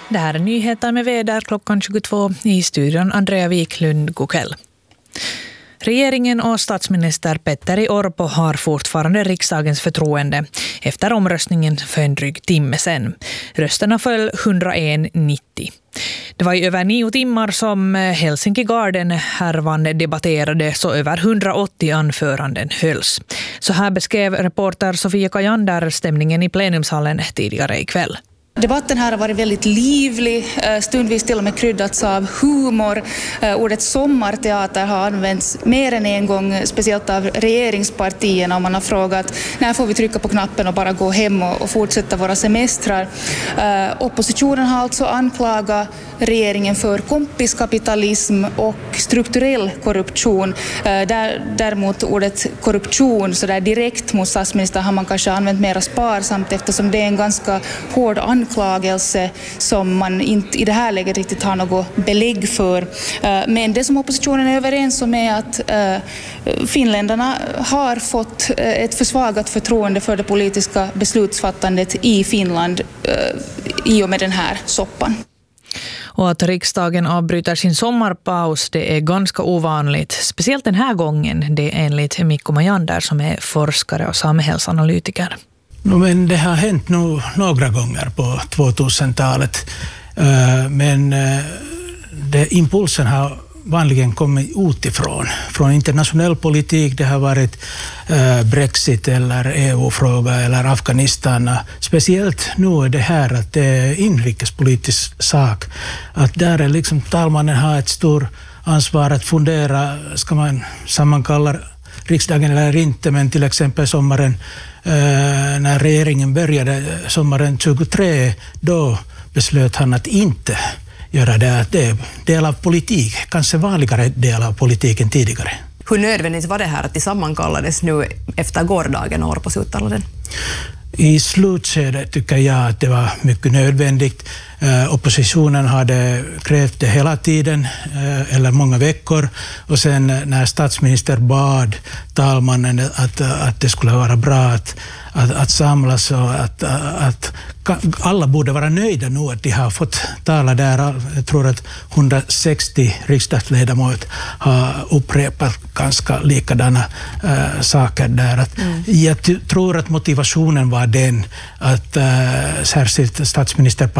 Det här är nyheter med väder klockan 22 i studion. Andrea Wiklund, god kväll. Regeringen och statsminister Petteri Orpo har fortfarande riksdagens förtroende efter omröstningen för en dryg timme sedan. Rösterna föll 101-90. Det var i över 9 timmar som Helsinki Garden-härvan debatterades och över 180 anföranden hölls. Så här beskrev reporter Sofia Kajander stämningen i plenumshallen tidigare ikväll. Debatten här har varit väldigt livlig, stundvis till och med kryddats av humor. Ordet sommarteater har använts mer än en gång, speciellt av regeringspartierna, och man har frågat när får vi trycka på knappen och bara gå hem och fortsätta våra semestrar. Oppositionen har alltså anklagat regeringen för kompiskapitalism och strukturell korruption. Däremot ordet korruption så där direkt mot statsministern har man kanske använt mera sparsamt, eftersom det är en ganska hård anklagelse som man inte i det här läget riktigt har något belägg för. Men det som oppositionen är överens om är att finländarna har fått ett försvagat förtroende för det politiska beslutsfattandet i Finland i och med den här soppan. Och att riksdagen avbryter sin sommarpaus, det är ganska ovanligt. Speciellt den här gången, det är enligt Mikko Majander som är forskare och samhällsanalytiker. Men det har hänt nog några gånger på 2000-talet. Men impulsen har vanligen kommit utifrån. Från internationell politik, det har varit Brexit eller EU-fråga eller Afghanistan. Speciellt nu är det här att det är inrikespolitisk sak. Att där är liksom talmannen har ett stort ansvar att fundera, ska man sammankalla riksdagen eller inte, men till exempel sommaren när regeringen började sommaren 23, då beslöt han att inte göra det. Det är del av politik, kanske vanligare del av politiken tidigare. Hur nödvändigt var det här att de sammankallades nu efter gårdagen och Orpos uttalanden? I slutskedet tycker jag att det var mycket nödvändigt. Oppositionen hade krävt det hela tiden, eller många veckor. Och sen när statsminister bad talmannen att det skulle vara bra att samlas och att alla borde vara nöjda nu att de har fått tala där. Jag tror att 160 riksdagsledamöter har upprepat ganska likadana saker där. Jag tror att motivationen var den att särskilt statsminister